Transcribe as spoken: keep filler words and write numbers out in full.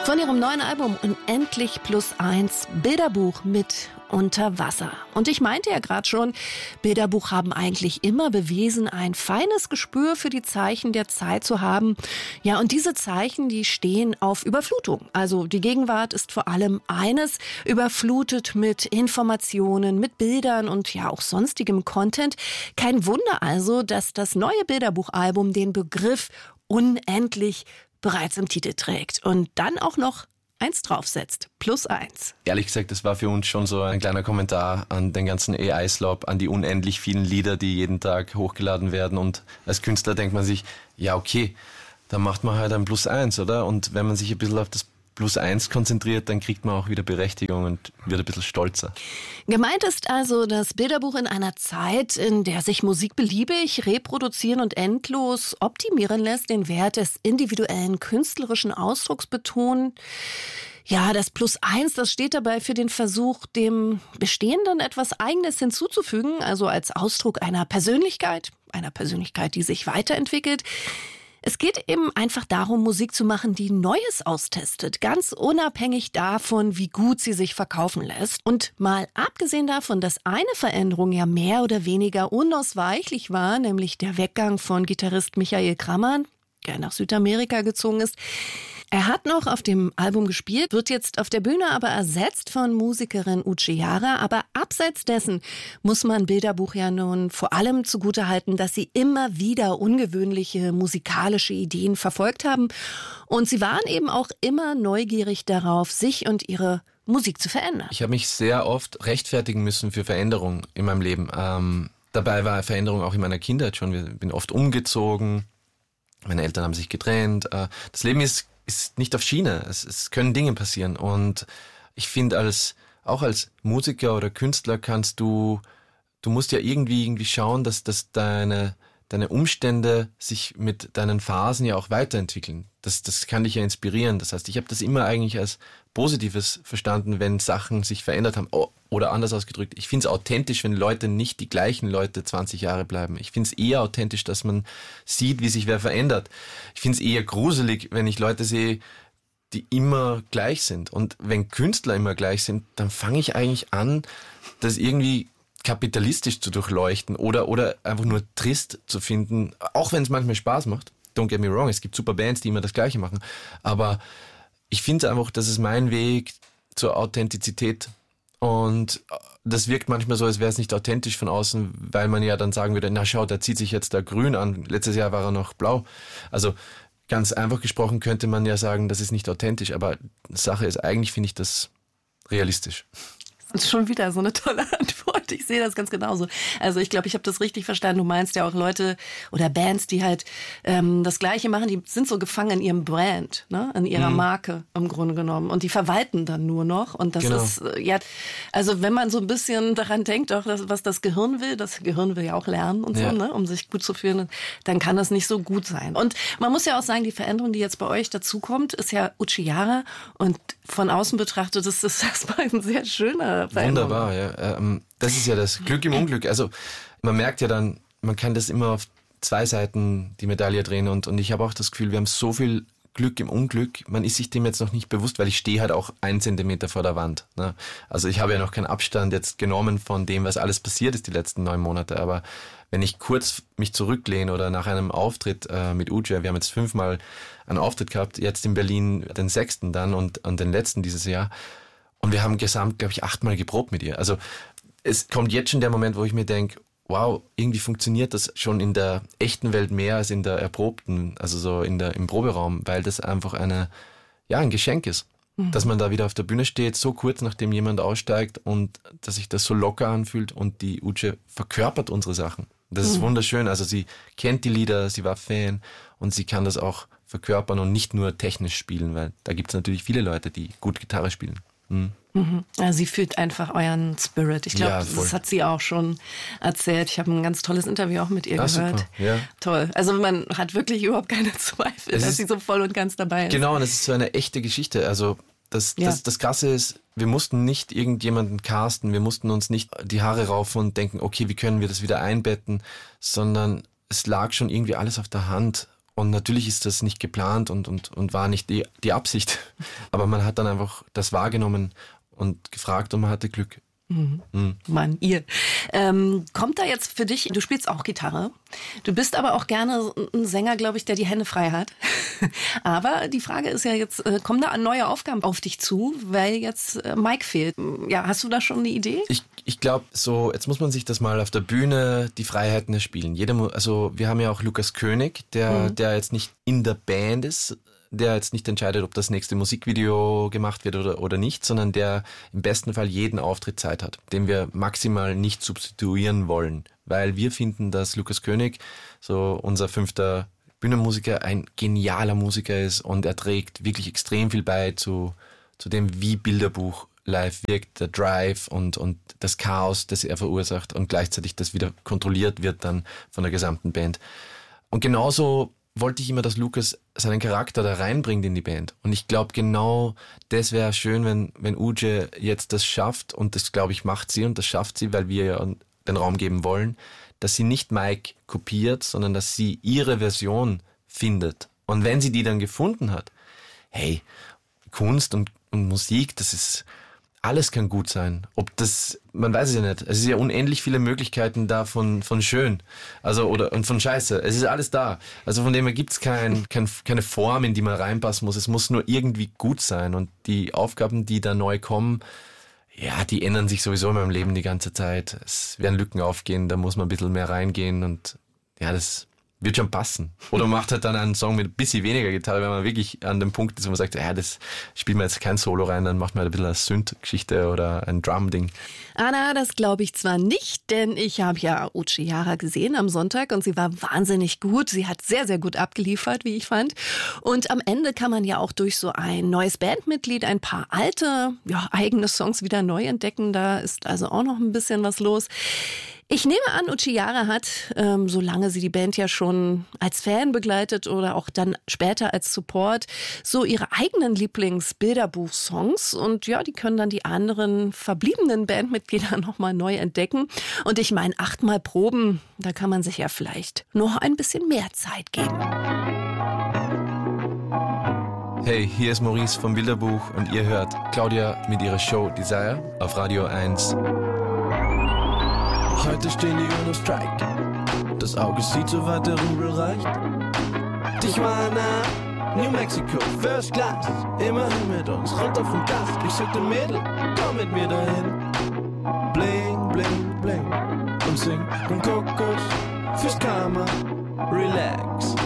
Von ihrem neuen Album Unendlich plus eins, Bilderbuch mit Unter Wasser. Und ich meinte ja gerade schon, Bilderbuch haben eigentlich immer bewiesen, ein feines Gespür für die Zeichen der Zeit zu haben. Ja, und diese Zeichen, die stehen auf Überflutung. Also die Gegenwart ist vor allem eines, überflutet mit Informationen, mit Bildern und ja auch sonstigem Content. Kein Wunder also, dass das neue Bilderbuchalbum den Begriff unendlich bereits im Titel trägt und dann auch noch eins draufsetzt, plus eins. Ehrlich gesagt, das war für uns schon so ein kleiner Kommentar an den ganzen A I-Slop, an die unendlich vielen Lieder, die jeden Tag hochgeladen werden. Und als Künstler denkt man sich, ja okay, dann macht man halt ein plus eins, oder? Und wenn man sich ein bisschen auf das plus eins konzentriert, dann kriegt man auch wieder Berechtigung und wird ein bisschen stolzer. Gemeint ist also das Bilderbuch in einer Zeit, in der sich Musik beliebig reproduzieren und endlos optimieren lässt, den Wert des individuellen künstlerischen Ausdrucks betonen. Ja, das Plus eins, das steht dabei für den Versuch, dem Bestehenden etwas Eigenes hinzuzufügen, also als Ausdruck einer Persönlichkeit, einer Persönlichkeit, die sich weiterentwickelt. Es geht eben einfach darum, Musik zu machen, die Neues austestet, ganz unabhängig davon, wie gut sie sich verkaufen lässt. Und mal abgesehen davon, dass eine Veränderung ja mehr oder weniger unausweichlich war, nämlich der Weggang von Gitarrist Michael Krammann, der nach Südamerika gezogen ist. Er hat noch auf dem Album gespielt, wird jetzt auf der Bühne aber ersetzt von Musikerin Uche Jara. Aber abseits dessen muss man Bilderbuch ja nun vor allem zugutehalten, dass sie immer wieder ungewöhnliche musikalische Ideen verfolgt haben. Und sie waren eben auch immer neugierig darauf, sich und ihre Musik zu verändern. Ich habe mich sehr oft rechtfertigen müssen für Veränderungen in meinem Leben. Ähm, dabei war Veränderung auch in meiner Kindheit schon. Ich bin oft umgezogen, meine Eltern haben sich getrennt. Äh, das Leben ist ist nicht auf Schiene. Es, es können Dinge passieren. Und ich finde, als auch als Musiker oder Künstler kannst du, du musst ja irgendwie irgendwie schauen, dass, dass deine, deine Umstände sich mit deinen Phasen ja auch weiterentwickeln. Das, das kann dich ja inspirieren. Das heißt, ich habe das immer eigentlich als Positives verstanden, wenn Sachen sich verändert haben. Oh, oder anders ausgedrückt, ich finde es authentisch, wenn Leute nicht die gleichen Leute zwanzig Jahre bleiben. Ich finde es eher authentisch, dass man sieht, wie sich wer verändert. Ich finde es eher gruselig, wenn ich Leute sehe, die immer gleich sind. Und wenn Künstler immer gleich sind, dann fange ich eigentlich an, das irgendwie kapitalistisch zu durchleuchten oder, oder einfach nur trist zu finden, auch wenn es manchmal Spaß macht. Don't get me wrong, es gibt super Bands, die immer das Gleiche machen. Aber ich finde einfach, das ist mein Weg zur Authentizität. Und das wirkt manchmal so, als wäre es nicht authentisch von außen, weil man ja dann sagen würde, na schau, der zieht sich jetzt da grün an. Letztes Jahr war er noch blau. Also ganz einfach gesprochen könnte man ja sagen, das ist nicht authentisch. Aber Sache ist, eigentlich finde ich das realistisch. Das ist schon wieder so eine tolle Antwort. Ich sehe das ganz genauso. Also ich glaube, ich habe das richtig verstanden. Du meinst ja auch Leute oder Bands, die halt ähm, das Gleiche machen, die sind so gefangen in ihrem Brand, ne, in ihrer mhm. Marke im Grunde genommen. Und die verwalten dann nur noch. Und das genau. ist, äh, ja, also wenn man so ein bisschen daran denkt, auch das, was das Gehirn will, das Gehirn will ja auch lernen und ja. so, ne, um sich gut zu fühlen, dann kann das nicht so gut sein. Und man muss ja auch sagen, die Veränderung, die jetzt bei euch dazukommt, ist ja Uche Jara. Und von außen betrachtet ist das erstmal ein sehr schöner Veränderung. Wunderbar, ja. Ähm, das ist ja das Glück im Unglück. Also man merkt ja dann, man kann das immer auf zwei Seiten die Medaille drehen und, und ich habe auch das Gefühl, wir haben so viel Glück im Unglück. Man ist sich dem jetzt noch nicht bewusst, weil ich stehe halt auch einen Zentimeter vor der Wand. Ne? Also ich habe ja noch keinen Abstand jetzt genommen von dem, was alles passiert ist die letzten neun Monate, aber wenn ich kurz mich zurücklehne oder nach einem Auftritt äh, mit Uche, wir haben jetzt fünfmal einen Auftritt gehabt, jetzt in Berlin den sechsten dann und, und den letzten dieses Jahr. Und wir haben gesamt, glaube ich, achtmal geprobt mit ihr. Also es kommt jetzt schon der Moment, wo ich mir denke, wow, irgendwie funktioniert das schon in der echten Welt mehr als in der erprobten, also so in der, im Proberaum, weil das einfach eine, ja, ein Geschenk ist. Mhm. Dass man da wieder auf der Bühne steht, so kurz nachdem jemand aussteigt und dass sich das so locker anfühlt und die Uche verkörpert unsere Sachen. Das ist mhm. wunderschön. Also sie kennt die Lieder, sie war Fan und sie kann das auch verkörpern und nicht nur technisch spielen, weil da gibt es natürlich viele Leute, die gut Gitarre spielen. Mhm. Mhm. Also sie fühlt einfach euren Spirit. Ich glaube, ja, das hat sie auch schon erzählt. Ich habe ein ganz tolles Interview auch mit ihr ah, gehört. Super. Ja. Toll. Also man hat wirklich überhaupt keine Zweifel, es dass ist, sie so voll und ganz dabei ist. Genau, und es ist so eine echte Geschichte. Also das, ja. das, das Krasse ist, wir mussten nicht irgendjemanden casten, wir mussten uns nicht die Haare raufen und denken, okay, wie können wir das wieder einbetten, sondern es lag schon irgendwie alles auf der Hand. Und natürlich ist das nicht geplant und, und, und war nicht die, die Absicht. Aber man hat dann einfach das wahrgenommen und gefragt und man hatte Glück. Mhm. Mhm. Mann, ihr. Ähm, kommt da jetzt für dich, du spielst auch Gitarre, du bist aber auch gerne ein Sänger, glaube ich, der die Hände frei hat. Aber die Frage ist ja jetzt, äh, kommen da neue Aufgaben auf dich zu, weil jetzt äh, Mike fehlt? Ja, hast du da schon eine Idee? Ich, ich glaube, so, jetzt muss man sich das mal auf der Bühne die Freiheiten erspielen. Jeder, also wir haben ja auch Lukas König, der, mhm. der jetzt nicht in der Band ist, der jetzt nicht entscheidet, ob das nächste Musikvideo gemacht wird oder, oder nicht, sondern der im besten Fall jeden Auftritt Zeit hat, den wir maximal nicht substituieren wollen, weil wir finden, dass Lukas König, so unser fünfter Bühnenmusiker, ein genialer Musiker ist und er trägt wirklich extrem viel bei zu, zu dem, wie Bilderbuch live wirkt, der Drive und, und das Chaos, das er verursacht und gleichzeitig das wieder kontrolliert wird dann von der gesamten Band. Und genauso wollte ich immer, dass Lukas seinen Charakter da reinbringt in die Band. Und ich glaube, genau das wäre schön, wenn, wenn Uje jetzt das schafft, und das, glaube ich, macht sie und das schafft sie, weil wir ja den Raum geben wollen, dass sie nicht Mike kopiert, sondern dass sie ihre Version findet. Und wenn sie die dann gefunden hat, hey, Kunst und, und Musik, das ist, alles kann gut sein. Ob das, man weiß es ja nicht. Es ist ja unendlich viele Möglichkeiten da von, von schön. Also, oder, und von Scheiße. Es ist alles da. Also von dem her gibt es kein, kein, keine Form, in die man reinpassen muss. Es muss nur irgendwie gut sein. Und die Aufgaben, die da neu kommen, ja, die ändern sich sowieso in meinem Leben die ganze Zeit. Es werden Lücken aufgehen, da muss man ein bisschen mehr reingehen und ja, das wird schon passen. Oder macht halt dann einen Song mit ein bisschen weniger Gitarre, wenn man wirklich an dem Punkt ist, wo man sagt, ja, das spielt man jetzt kein Solo rein, dann macht man halt ein bisschen eine Synth-Geschichte oder ein Drum-Ding. Anna, das glaube ich zwar nicht, denn ich habe ja Uche Jara gesehen am Sonntag und sie war wahnsinnig gut. Sie hat sehr, sehr gut abgeliefert, wie ich fand. Und am Ende kann man ja auch durch so ein neues Bandmitglied ein paar alte, ja, eigene Songs wieder neu entdecken. Da ist also auch noch ein bisschen was los. Ich nehme an, Uche Jara hat, ähm, solange sie die Band ja schon als Fan begleitet oder auch dann später als Support, so ihre eigenen Lieblingsbilderbuch-Songs. Und ja, die können dann die anderen verbliebenen Bandmitglieder nochmal neu entdecken. Und ich meine, achtmal Proben, da kann man sich ja vielleicht noch ein bisschen mehr Zeit geben. Hey, hier ist Maurice vom Bilderbuch und ihr hört Claudia mit ihrer Show Desire auf Radio eins. Heute stehen die Uhren auf Strike. Das Auge sieht, so weit der Rubel reicht. Tijuana, New Mexico, First Class. Immerhin mit uns, runter vom Gas. Ich sag dem Mädel, komm mit mir dahin. Bling, bling, bling. Und sing um Kokos fürs Karma. Relax.